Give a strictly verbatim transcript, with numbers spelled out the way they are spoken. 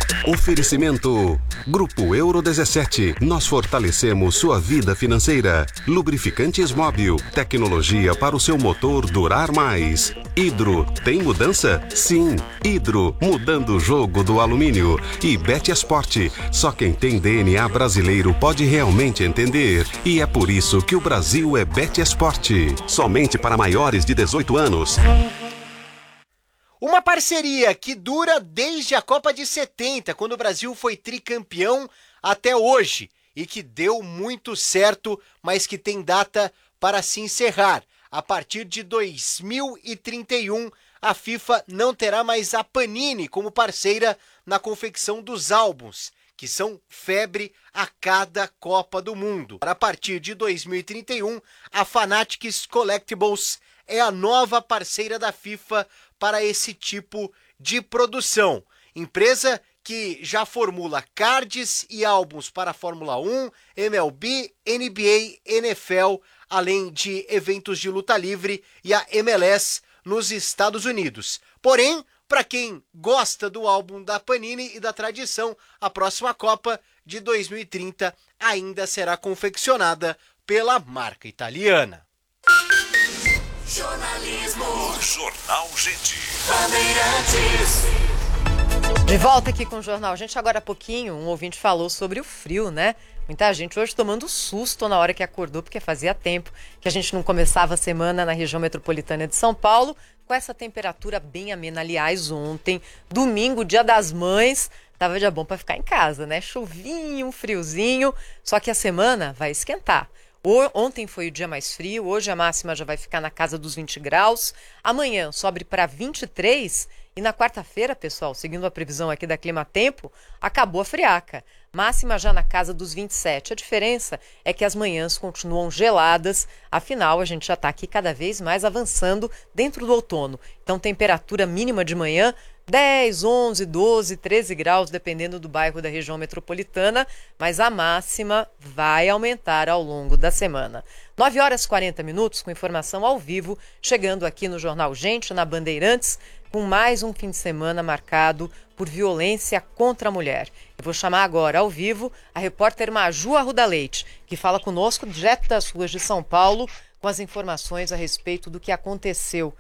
Oferecimento Grupo Euro dezessete. Nós fortalecemos sua vida financeira. Lubrificantes Móbil. Tecnologia para o seu motor durar mais. Hidro. Tem mudança? Sim. Hidro. Mudando o jogo do alumínio. E Betesport. Só quem tem D N A brasileiro pode realmente entender. E é por isso que o Brasil é Betesport. Somente para maiores de dezoito anos. Uma parceria que dura desde a Copa de setenta, quando o Brasil foi tricampeão, até hoje, e que deu muito certo, mas que tem data para se encerrar. A partir de dois mil e trinta e um, a FIFA não terá mais a Panini como parceira na confecção dos álbuns, que são febre a cada Copa do Mundo. A partir de dois mil e trinta e um, a Fanatics Collectibles é a nova parceira da FIFA para esse tipo de produção. Empresa que já formula cards e álbuns para a Fórmula um, M L B, N B A, N F L, além de eventos de luta livre e a M L S nos Estados Unidos. Porém, para quem gosta do álbum da Panini e da tradição, a próxima Copa de dois mil e trinta ainda será confeccionada pela marca italiana. Jornalismo. Jornal Gente. Bandeirantes. De volta aqui com o Jornal Gente. Agora há pouquinho um ouvinte falou sobre o frio, né? Muita gente hoje tomando susto na hora que acordou, porque fazia tempo que a gente não começava a semana na região metropolitana de São Paulo com essa temperatura bem amena. Aliás, ontem, domingo, dia das mães, tava dia bom para ficar em casa, né? Chuvinho, friozinho, só que a semana vai esquentar. Ontem foi o dia mais frio, hoje a máxima já vai ficar na casa dos vinte graus. Amanhã sobe para vinte e três e na quarta-feira, pessoal, seguindo a previsão aqui da Clima Tempo, acabou a friaca. Máxima já na casa dos vinte e sete. A diferença é que as manhãs continuam geladas, afinal a gente já está aqui cada vez mais avançando dentro do outono. Então temperatura mínima de manhã dez, onze, doze, treze graus, dependendo do bairro da região metropolitana, mas a máxima vai aumentar ao longo da semana. nove horas e quarenta minutos, com informação ao vivo, chegando aqui no Jornal Gente, na Bandeirantes, com mais um fim de semana marcado por violência contra a mulher. Eu vou chamar agora ao vivo a repórter Maju Arruda Leite, que fala conosco direto das ruas de São Paulo, com as informações a respeito do que aconteceu